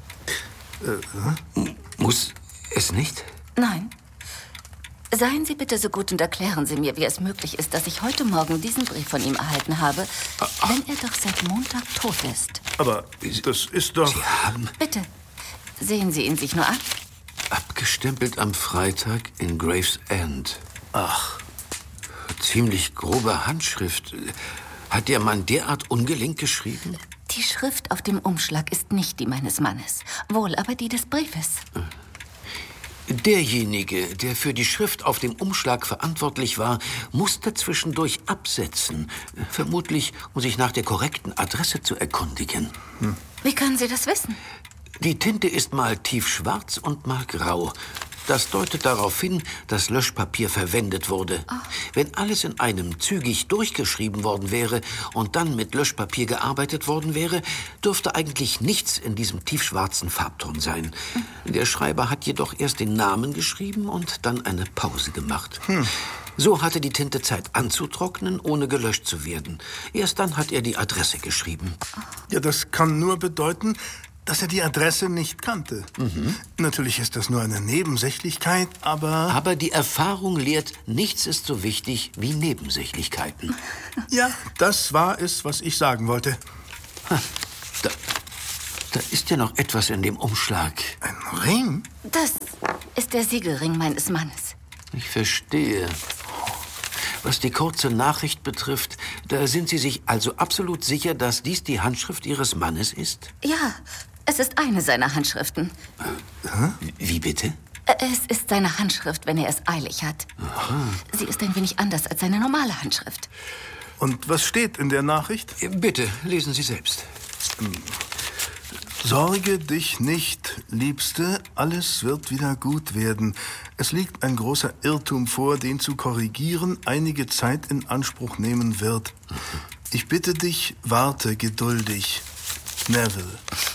H: Muss es nicht?
L: Nein. Seien Sie bitte so gut und erklären Sie mir, wie es möglich ist, dass ich heute Morgen diesen Brief von ihm erhalten habe, wenn er doch seit Montag tot ist.
B: Aber das ist doch...
H: Sie haben...
L: Bitte, sehen Sie ihn sich nur an.
H: Abgestempelt am Freitag in Gravesend.
B: Ach.
H: Ziemlich grobe Handschrift. Hat der Mann derart ungelenk geschrieben?
L: Die Schrift auf dem Umschlag ist nicht die meines Mannes, wohl aber die des Briefes.
H: Derjenige, der für die Schrift auf dem Umschlag verantwortlich war, musste zwischendurch absetzen. Vermutlich, um sich nach der korrekten Adresse zu erkundigen.
L: Wie können Sie das wissen?
H: Die Tinte ist mal tiefschwarz und mal grau. Das deutet darauf hin, dass Löschpapier verwendet wurde. Wenn alles in einem zügig durchgeschrieben worden wäre und dann mit Löschpapier gearbeitet worden wäre, dürfte eigentlich nichts in diesem tiefschwarzen Farbton sein. Der Schreiber hat jedoch erst den Namen geschrieben und dann eine Pause gemacht. So hatte die Tinte Zeit anzutrocknen, ohne gelöscht zu werden. Erst dann hat er die Adresse geschrieben.
B: Ja, das kann nur bedeuten, dass er die Adresse nicht kannte. Natürlich ist das nur eine Nebensächlichkeit, aber...
H: Aber die Erfahrung lehrt, nichts ist so wichtig wie Nebensächlichkeiten.
B: Ja, das war es, was ich sagen wollte.
H: Da ist ja noch etwas in dem Umschlag.
B: Ein Ring?
L: Das ist der Siegelring meines Mannes.
H: Ich verstehe. Was die kurze Nachricht betrifft, da sind Sie sich also absolut sicher, dass dies die Handschrift Ihres Mannes ist?
L: Ja, es ist eine seiner Handschriften.
H: Wie bitte?
L: Es ist seine Handschrift, wenn er es eilig hat.
H: Aha.
L: Sie ist ein wenig anders als seine normale Handschrift.
B: Und was steht in der Nachricht?
H: Bitte, lesen Sie selbst.
B: Sorge dich nicht, Liebste, alles wird wieder gut werden. Es liegt ein großer Irrtum vor, den zu korrigieren einige Zeit in Anspruch nehmen wird. Ich bitte dich, warte geduldig. Neville.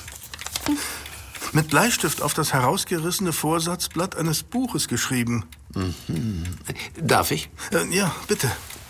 B: Mit Bleistift auf das herausgerissene Vorsatzblatt eines Buches geschrieben.
H: Darf ich?
B: Ja, bitte.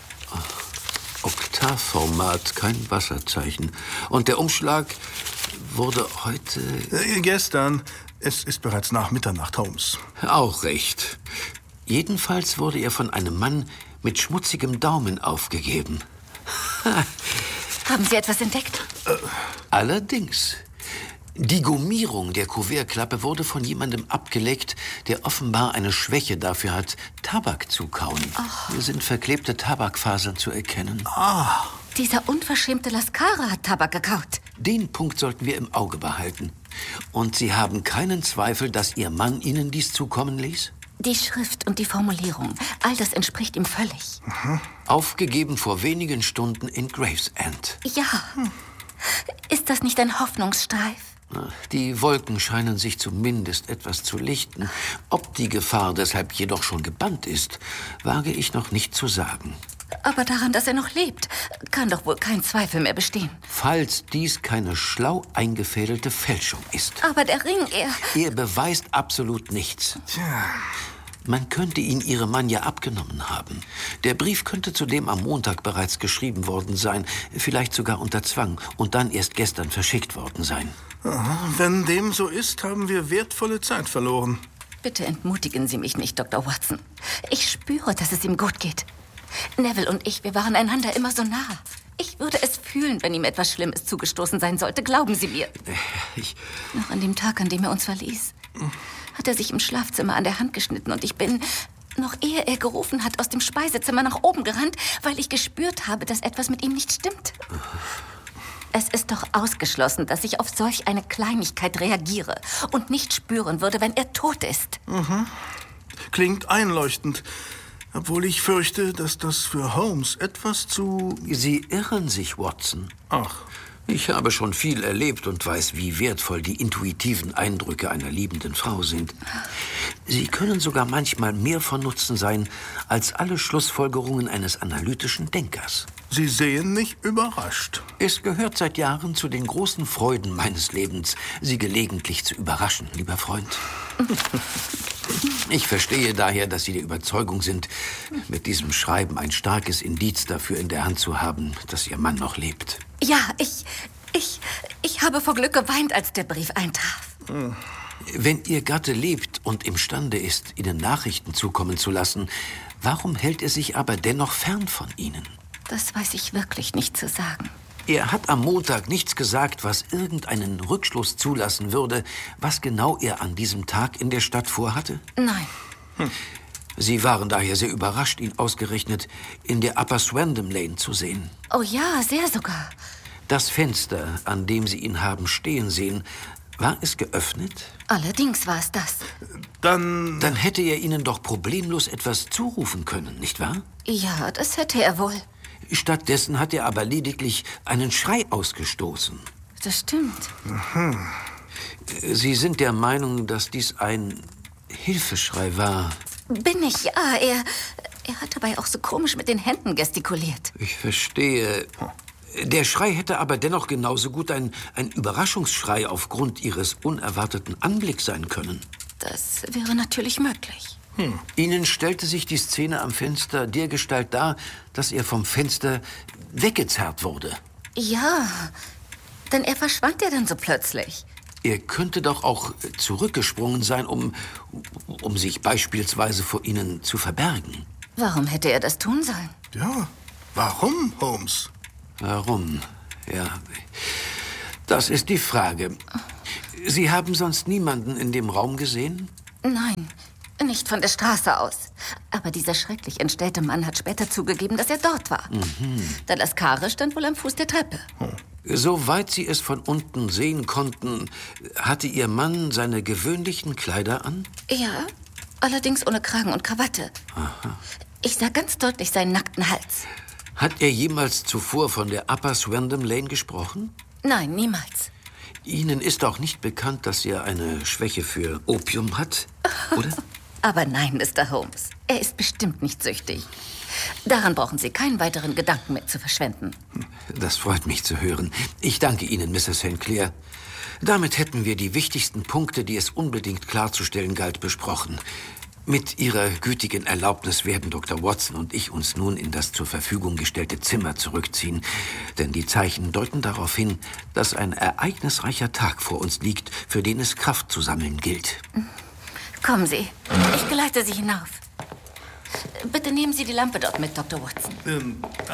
H: Oktavformat, kein Wasserzeichen. Und der Umschlag wurde heute...
B: Gestern. Es ist bereits nach Mitternacht, Holmes.
H: Auch recht. Jedenfalls wurde er von einem Mann mit schmutzigem Daumen aufgegeben.
L: Haben Sie etwas entdeckt?
H: Allerdings. Die Gummierung der Kuvertklappe wurde von jemandem abgeleckt, der offenbar eine Schwäche dafür hat, Tabak zu kauen. Hier sind verklebte Tabakfasern zu erkennen.
L: Dieser unverschämte Lascara hat Tabak gekaut.
H: Den Punkt sollten wir im Auge behalten. Und Sie haben keinen Zweifel, dass Ihr Mann Ihnen dies zukommen ließ?
L: Die Schrift und die Formulierung, all das entspricht ihm völlig.
H: Aufgegeben vor wenigen Stunden in Gravesend.
L: Ja. Ist das nicht ein Hoffnungsstreif?
H: Die Wolken scheinen sich zumindest etwas zu lichten. Ob die Gefahr deshalb jedoch schon gebannt ist, wage ich noch nicht zu sagen.
L: Aber daran, dass er noch lebt, kann doch wohl kein Zweifel mehr bestehen.
H: Falls dies keine schlau eingefädelte Fälschung ist.
L: Aber der Ring,
H: Er beweist absolut nichts. Man könnte ihn Ihrem Mann ja abgenommen haben. Der Brief könnte zudem am Montag bereits geschrieben worden sein, vielleicht sogar unter Zwang und dann erst gestern verschickt worden sein.
B: Wenn dem so ist, haben wir wertvolle Zeit verloren.
L: Bitte entmutigen Sie mich nicht, Dr. Watson. Ich spüre, dass es ihm gut geht. Neville und ich, wir waren einander immer so nah. Ich würde es fühlen, wenn ihm etwas Schlimmes zugestoßen sein sollte. Glauben Sie mir. Noch an dem Tag, an dem er uns verließ, hat er sich im Schlafzimmer an der Hand geschnitten und ich bin, noch ehe er gerufen hat, aus dem Speisezimmer nach oben gerannt, weil ich gespürt habe, dass etwas mit ihm nicht stimmt. Es ist doch ausgeschlossen, dass ich auf solch eine Kleinigkeit reagiere und nicht spüren würde, wenn er tot ist.
B: Klingt einleuchtend. Obwohl ich fürchte, dass das für Holmes etwas zu...
H: Sie irren sich, Watson. Ich habe schon viel erlebt und weiß, wie wertvoll die intuitiven Eindrücke einer liebenden Frau sind. Sie können sogar manchmal mehr von Nutzen sein, als alle Schlussfolgerungen eines analytischen Denkers.
B: Sie sehen mich überrascht.
H: Es gehört seit Jahren zu den großen Freuden meines Lebens, Sie gelegentlich zu überraschen, lieber Freund. Ich verstehe daher, dass Sie der Überzeugung sind, mit diesem Schreiben ein starkes Indiz dafür in der Hand zu haben, dass Ihr Mann noch lebt.
L: Ja, ich habe vor Glück geweint, als der Brief eintraf.
H: Wenn Ihr Gatte lebt und imstande ist, Ihnen Nachrichten zukommen zu lassen, warum hält er sich aber dennoch fern von Ihnen?
L: Das weiß ich wirklich nicht zu sagen.
H: Er hat am Montag nichts gesagt, was irgendeinen Rückschluss zulassen würde, was genau er an diesem Tag in der Stadt vorhatte?
L: Nein.
H: Sie waren daher sehr überrascht, ihn ausgerechnet in der Upper Swandam Lane zu sehen.
L: Oh ja, sehr sogar.
H: Das Fenster, an dem Sie ihn haben stehen sehen, war es geöffnet?
L: Allerdings war es das.
H: Dann hätte er Ihnen doch problemlos etwas zurufen können, nicht wahr?
L: Ja, das hätte er wohl.
H: Stattdessen hat er aber lediglich einen Schrei ausgestoßen.
L: Das stimmt.
H: Sie sind der Meinung, dass dies ein Hilfeschrei war?
L: Bin ich, ja. Er hat dabei auch so komisch mit den Händen gestikuliert.
H: Ich verstehe. Der Schrei hätte aber dennoch genauso gut ein Überraschungsschrei aufgrund Ihres unerwarteten Anblicks sein können.
L: Das wäre natürlich möglich.
H: Ihnen stellte sich die Szene am Fenster dergestalt dar, dass er vom Fenster weggezerrt wurde.
L: Ja, denn er verschwand ja dann so plötzlich.
H: Er könnte doch auch zurückgesprungen sein, um sich beispielsweise vor Ihnen zu verbergen.
L: Warum hätte er das tun sollen?
B: Ja, warum, Holmes?
H: Warum? Ja, das ist die Frage. Sie haben sonst niemanden in dem Raum gesehen?
L: Nein, nicht von der Straße aus. Aber dieser schrecklich entstellte Mann hat später zugegeben, dass er dort war. Der Lascare stand wohl am Fuß der Treppe.
H: Soweit Sie es von unten sehen konnten, hatte Ihr Mann seine gewöhnlichen Kleider an?
L: Ja, allerdings ohne Kragen und Krawatte.
H: Aha.
L: Ich sah ganz deutlich seinen nackten Hals.
H: Hat er jemals zuvor von der Upper Swindham Lane gesprochen?
L: Nein, niemals.
H: Ihnen ist auch nicht bekannt, dass er eine Schwäche für Opium hat, oder?
L: Aber nein, Mr. Holmes. Er ist bestimmt nicht süchtig. Daran brauchen Sie keinen weiteren Gedanken mehr zu verschwenden.
H: Das freut mich zu hören. Ich danke Ihnen, Mrs. St. Clair. Damit hätten wir die wichtigsten Punkte, die es unbedingt klarzustellen galt, besprochen. Mit Ihrer gütigen Erlaubnis werden Dr. Watson und ich uns nun in das zur Verfügung gestellte Zimmer zurückziehen. Denn die Zeichen deuten darauf hin, dass ein ereignisreicher Tag vor uns liegt, für den es Kraft zu sammeln gilt.
L: Kommen Sie. Ich geleite Sie hinauf. Bitte nehmen Sie die Lampe dort mit, Dr. Watson.